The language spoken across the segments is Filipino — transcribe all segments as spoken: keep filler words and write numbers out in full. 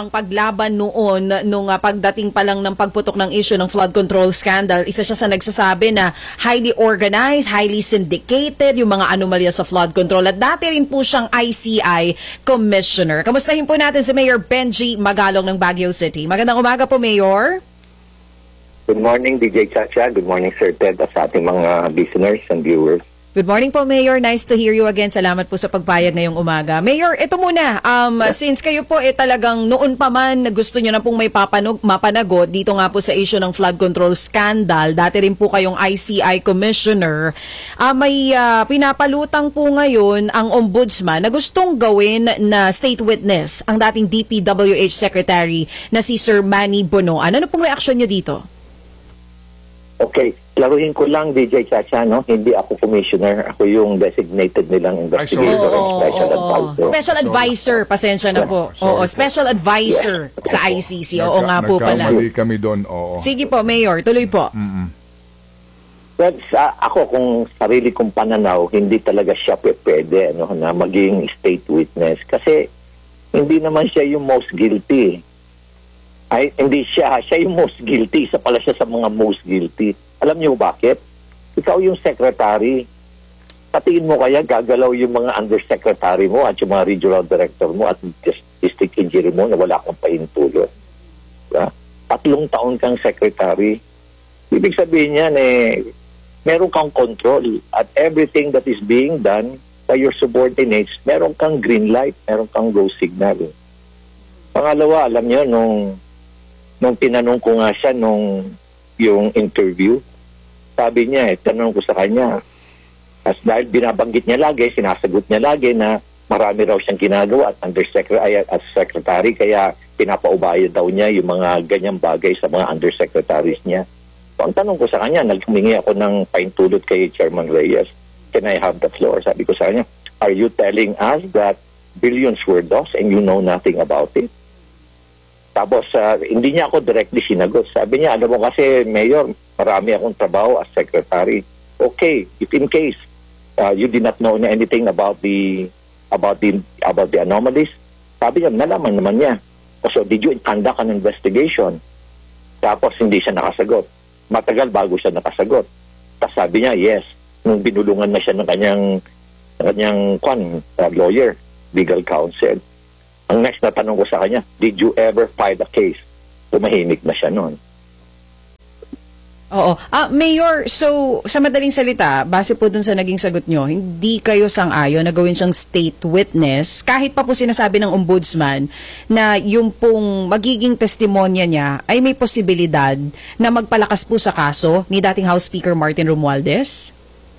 ang paglaban noon nung uh, pagdating pa lang ng pagputok ng issue ng flood control scandal. Isa siya sa nagsasabi na highly organized, highly syndicated yung mga anomalya sa flood control. At dati rin po siyang I C I Commissioner. Kamustahin po natin si Mayor Benji Magalong ng Baguio City. Magandang umaga po, Mayor. Good morning, D J Chacha. Good morning, Sir Ted, at sa ating mga listeners and viewers. Good morning po, Mayor. Nice to hear you again. Salamat po sa pagpayag ngayong umaga. Mayor, ito muna. Um, since kayo po eh, talagang noon pa man gusto nyo na pong may papanog, mapanagot dito nga po sa issue ng flood control scandal, dati rin po kayong I C I Commissioner, uh, may uh, pinapalutang po ngayon ang Ombudsman na gustong gawin na state witness ang dating D P W H Secretary na si Sir Manny Bonoan. Ano pong reaksyon nyo dito? Okay, klaruhin ko lang, D J Chacha, no? Hindi ako commissioner. Ako yung designated nilang investigator oh, and special oh, advisor. Special advisor, pasensya na po. Oo, special advisor yeah. sa I C C. Oo nga po pala. Nagkamali kami doon, oo. Sige po, Mayor, tuloy po. Mm-mm. Well, sa, ako kung sarili kong pananaw, hindi talaga siya pwede no, na maging state witness. Kasi hindi naman siya yung most guilty. Ay, hindi siya. Siya yung most guilty. Isa pala siya sa mga most guilty. Alam niyo bakit? Ikaw yung secretary. Patiin mo kaya gagalaw yung mga undersecretary mo at yung mga regional director mo at district engineer mo na wala kang pahintulot. Diba? Tatlong taon kang secretary. Ibig sabihin niyan, eh, meron kang control at everything that is being done by your subordinates, meron kang green light, meron kang go signal. Pangalawa, alam niyo, nung nung tinanong ko nga siya nung yung interview, sabi niya, eh, tanong ko sa kanya, as dahil binabanggit niya lagi, sinasagot niya lagi na marami raw siyang ginagawa at undersecretary, as secretary, kaya pinapaubayo daw niya yung mga ganyang bagay sa mga undersecretaries niya. So, ang tanong ko sa kanya, naghumingi ako ng paintulot kay Chairman Reyes, can I have the floor? Sabi ko sa kanya, are you telling us that billions were lost and you know nothing about it? Tapos, uh, hindi niya ako directly sinagot. Sabi niya, alam mo kasi, Mayor, marami akong trabaho as secretary. Okay, if in case uh, you did not know anything about the about the about the anomalies, sabi niya, nalaman naman niya. So, did you conduct an investigation? Tapos, hindi siya nakasagot. Matagal bago siya nakasagot. Tapos sabi niya, yes. Nung binulungan na siya ng kanyang, kanyang kwan, uh, lawyer, legal counsel. Ang next na tanong ko sa kanya, did you ever file a case? Tumahimik na siya noon. Oo. Ah, Mayor, so sa madaling salita, base po dun sa naging sagot nyo, hindi kayo sang-ayon na gawin siyang state witness, kahit pa po sinasabi ng Ombudsman na yung pong magiging testimonya niya ay may posibilidad na magpalakas po sa kaso ni dating House Speaker Martin Romualdez?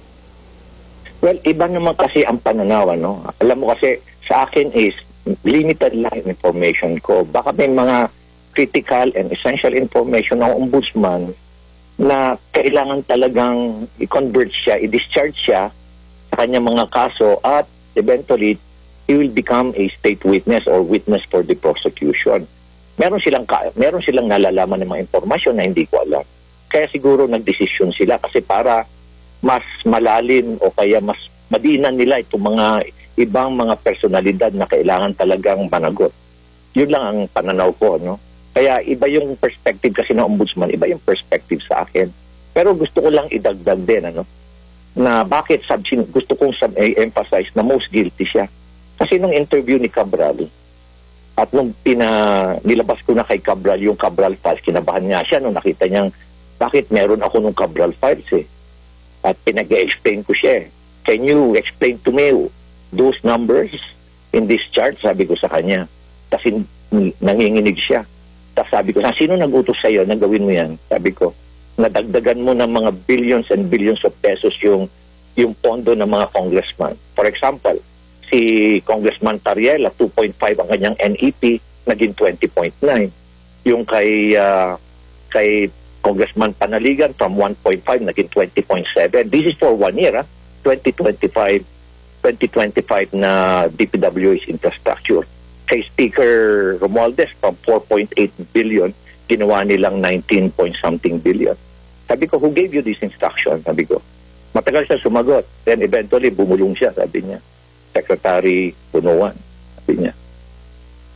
Well, iba naman kasi ang pananaw, no? Alam mo kasi, sa akin is, limited lang information ko. Baka may mga critical and essential information ng Ombudsman na kailangan talagang i-convert siya, i-discharge siya sa kanyang mga kaso at eventually he will become a state witness or witness for the prosecution. Meron silang meron silang nalalaman ng mga impormasyon na hindi ko alam. Kaya siguro nagdesisyon sila kasi para mas malalim o kaya mas madiinan nila itong mga ibang mga personalidad na kailangan talagang managot. Yun lang ang pananaw ko, no? Kaya iba yung perspective kasi ng Ombudsman, iba yung perspective sa akin. Pero gusto ko lang idagdag din, ano? Na bakit subsin, gusto kong sub-emphasize na most guilty siya. Kasi nung interview ni Cabral, at nung pina, nilabas ko na kay Cabral yung Cabral files, kinabahan niya siya nung nakita niyang bakit meron ako nung Cabral files eh. At pinag-explain ko siya eh. Can you explain to me those numbers in this chart? Sabi ko sa kanya. Tapos nanginginig siya. Tapos sabi ko, sino nag-utos sa'yo na gawin mo yan? Sabi ko, nadagdagan mo ng mga billions and billions of pesos yung, yung pondo ng mga congressman. For example, si Congressman Tariela, two point five ang kanyang N E P, naging twenty point nine. Yung kay, uh, kay Congressman Panaligan, from one point five, naging twenty point seven. This is for one year, ha? twenty twenty-five twenty twenty-five na D P W H infrastructure. Kay Speaker Romualdez, from four point eight billion, ginawa nilang nineteen point something billion. Sabi ko, who gave you this instruction? Sabi ko, matagal siya sumagot. Then eventually, bumulong siya, sabi niya. Secretary Bunuan, sabi niya.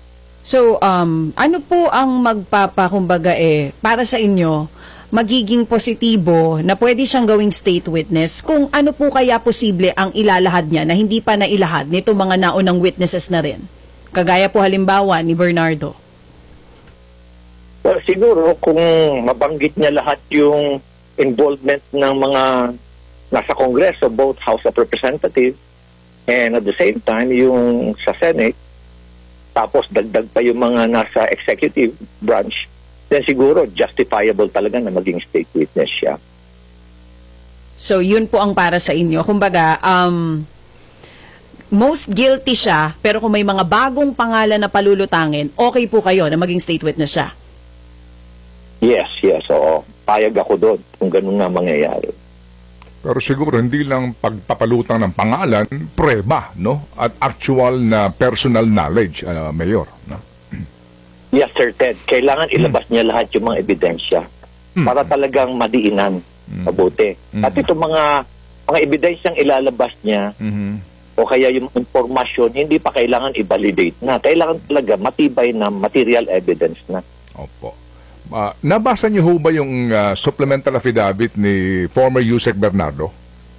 So, um, ano po ang magpapa, kumbaga eh, para sa inyo, magiging positibo na pwede siyang gawing state witness kung ano po kaya posible ang ilalahad niya na hindi pa nailahad nito mga naunang witnesses na rin? Kagaya po halimbawa ni Bernardo. Well, siguro kung mabanggit niya lahat yung involvement ng mga nasa Kongreso, both House of Representatives and at the same time yung sa Senate, tapos dagdag pa yung mga nasa executive branch, then siguro justifiable talaga na maging state witness siya. So, yun po ang para sa inyo. Kumbaga, um, most guilty siya, pero kung may mga bagong pangalan na palulutangin, okay po kayo na maging state witness siya? Yes, yes, oo. Payag ako doon kung ganun nga mangyayari. Pero siguro hindi lang pagpapalutang ng pangalan, preba, no? At actual na personal knowledge, uh, Mayor, no? Yes, Sir Ted. Kailangan ilabas niya lahat yung mga ebidensya para talagang madiinan, mabuti. At itong mga mga ebidensyang ilalabas niya Mhm. o kaya yung informasyon, hindi pa kailangan i-validate na. Kailangan talaga matibay na material evidence na. Opo. Ah, nabasa niyo ho ba yung ah, supplemental affidavit ni former Yusek Bernardo?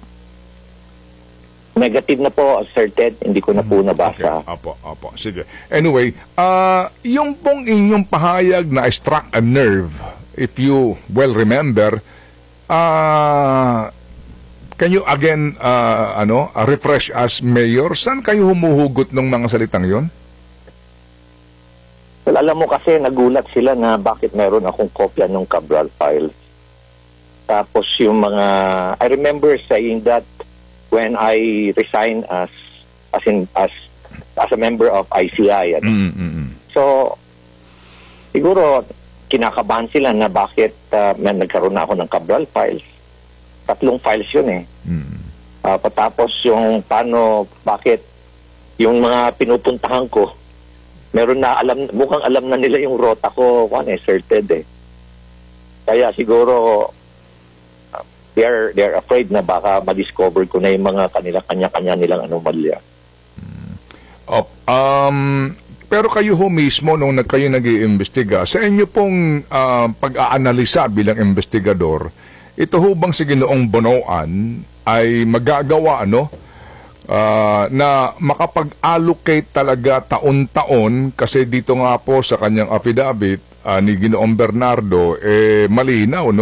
Negative na po, Sir Ted. Hindi ko na po nabasa. Okay. Opo, opo. Sige. Anyway, ah, yung pong inyong pahayag na struck a nerve, if you well remember, ah, can you again, ah, ano, ah, refresh us, Mayor? Saan kayo humuhugot ng mga salitang yon? Well, alam mo kasi, nagulat sila na bakit meron akong kopya ng Cabral files. Tapos yung mga, I remember saying that when I resigned as as in as as a member of I C I. Ano? Mm-mm. So siguro kinakabahan sila na bakit uh, may nagkaroon na ako ng Cabral files. Tatlong files yun eh. Mm. Uh, patapos yung paano, bakit yung mga pinupuntahan ko, meron na alam, mukhang alam na nila yung rota ko, kung eh, certain eh. Kaya siguro uh, they're, they're afraid na baka ma-discover ko na yung mga kanila, kanya-kanya nilang anomalya. Oh, um, pero kayo ho mismo, nung nag- kayo nag-iimbestiga, sa inyo pong ah, pag-aanalisa bilang investigador, ito ho bang si Ginoong Bonoan ay magagawa, ano, ah, na makapag-allocate talaga taon-taon, kasi dito nga po sa kanyang affidavit ah, ni Ginoong Bernardo, eh, malinaw, no?